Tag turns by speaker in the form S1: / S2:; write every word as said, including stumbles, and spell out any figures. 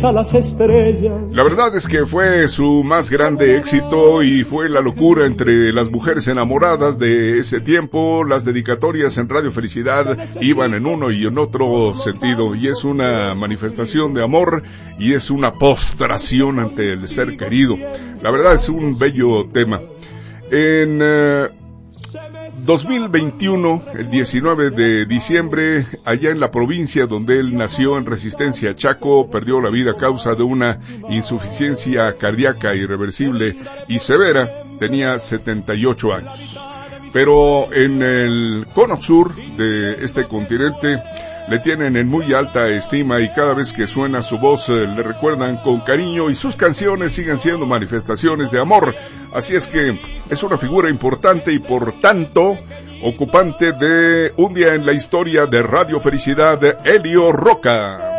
S1: a las estrellas.
S2: La verdad es que fue su más grande éxito y fue la locura entre las mujeres enamoradas de ese tiempo. Las dedicatorias en Radio Felicidad iban en uno y en otro sentido, y es una manifestación de amor y es una postración ante el ser querido. La verdad es un bello tema. En uh, dos mil veintiuno, el diecinueve de diciembre, allá en la provincia donde él nació, en Resistencia, Chaco, perdió la vida a causa de una insuficiencia cardíaca irreversible y severa. Tenía setenta y ocho años. Pero en el cono sur de este continente le tienen en muy alta estima y cada vez que suena su voz eh, le recuerdan con cariño y sus canciones siguen siendo manifestaciones de amor. Así es que es una figura importante y por tanto ocupante de un día en la historia de Radio Felicidad, Elio Roca.